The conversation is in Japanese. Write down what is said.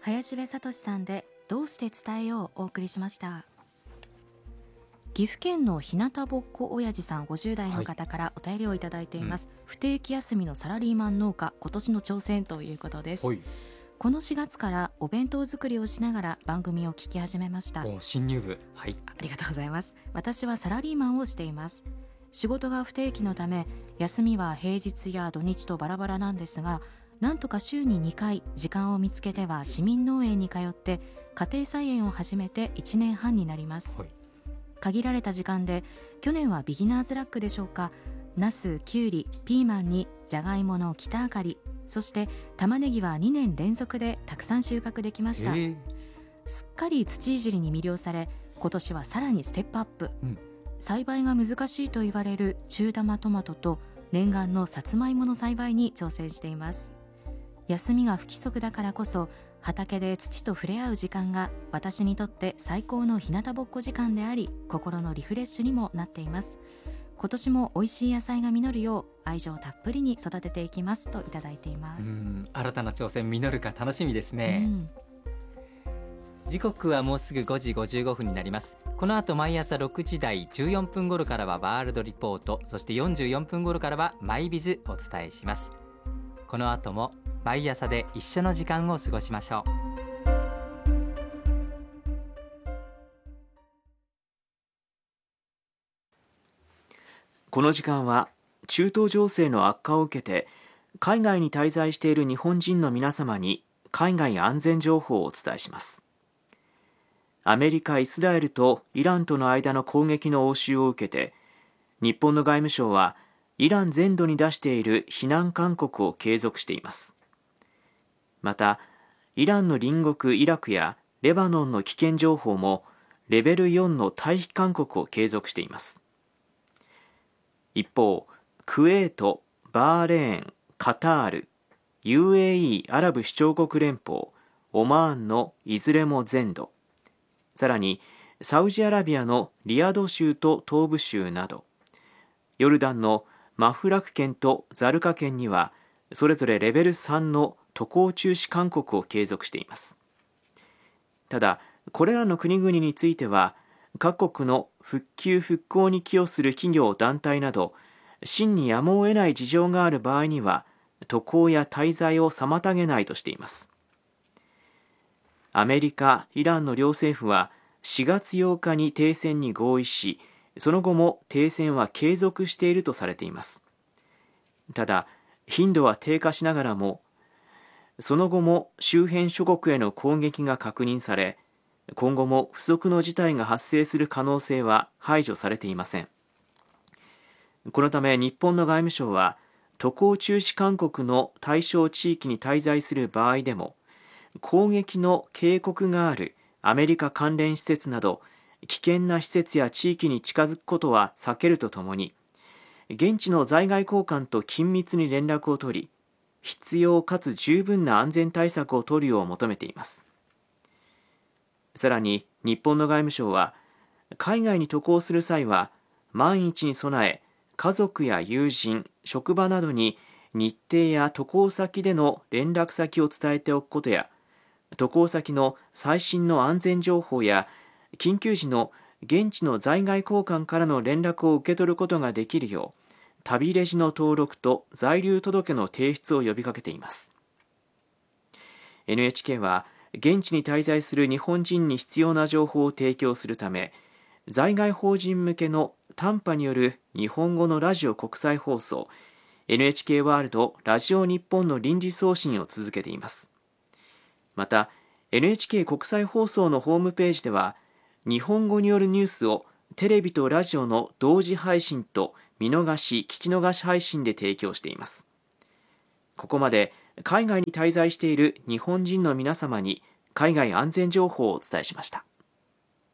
林部聡さんでどうして伝えようお送りしました。岐阜県の日向ぼっこ親父さん50代の方からお便りをいただいています、不定期休みのサラリーマン農家今年の挑戦ということです。この4月からお弁当作りをしながら番組を聞き始めました。 新入部、 ありがとうございます。私はサラリーマンをしています。仕事が不定期のため休みは平日や土日とバラバラなんですが、なんとか週に2回時間を見つけては市民農園に通って家庭菜園を始めて1年半になります、限られた時間で去年はビギナーズラックでしょうか、ナス、キュウリ、ピーマンにじゃがいもの北あかり、そして玉ねぎは2年連続でたくさん収穫できました。すっかり土いじりに魅了され、今年はさらにステップアップ、栽培が難しいと言われる中玉トマトと念願のさつまいもの栽培に挑戦しています。休みが不規則だからこそ畑で土と触れ合う時間が私にとって最高の日向ぼっこ時間であり、心のリフレッシュにもなっています。今年も美味しい野菜が実るよう愛情たっぷりに育てていきますといただいています。 新たな挑戦実るか楽しみですね。時刻はもうすぐ5時55分になります。この後毎朝6時台14分頃からはワールドリポート、そして44分頃からはマイビズお伝えします。この後も毎朝で一緒の時間を過ごしましょう。 この時間は中東情勢の悪化を受けて海外に滞在している日本人の皆様に海外安全情報をお伝えします。アメリカ、イスラエルとイランとの間の攻撃の応酬を受けて、日本の外務省はイラン全土に出している避難勧告を継続しています。また、イランの隣国イラクやレバノンの危険情報もレベル4の退避勧告を継続しています。一方、クウェート、バーレーン、カタール、UAE アラブ首長国連邦、オマーンのいずれも全土、さらにサウジアラビアのリヤド州と東部州など、ヨルダンのマフラク県とザルカ県にはそれぞれレベル3の渡航中止勧告を継続しています。ただ、これらの国々については各国の復旧復興に寄与する企業団体など真にやむを得ない事情がある場合には渡航や滞在を妨げないとしています。アメリカ、イランの両政府は4月8日に停戦に合意し、その後も停戦は継続しているとされています。ただ、頻度は低下しながらも、その後も周辺諸国への攻撃が確認され、今後も不測の事態が発生する可能性は排除されていません。このため日本の外務省は、渡航中止勧告の対象地域に滞在する場合でも、攻撃の警告があるアメリカ関連施設など危険な施設や地域に近づくことは避けるとともに、現地の在外公館と緊密に連絡を取り、必要かつ十分な安全対策を取るよう求めています。さらに日本の外務省は、海外に渡航する際は万一に備え、家族や友人、職場などに日程や渡航先での連絡先を伝えておくことや、渡航先の最新の安全情報や緊急時の現地の在外公館からの連絡を受け取ることができるよう、旅レジの登録と在留届の提出を呼びかけています。 NHK は現地に滞在する日本人に必要な情報を提供するため、在外邦人向けの短波による日本語のラジオ国際放送 NHK ワールドラジオ日本の臨時送信を続けています。また NHK 国際放送のホームページでは、日本語によるニュースをテレビとラジオの同時配信と見逃し・聞き逃し配信で提供しています。ここまで海外に滞在している日本人の皆様に海外安全情報をお伝えしました。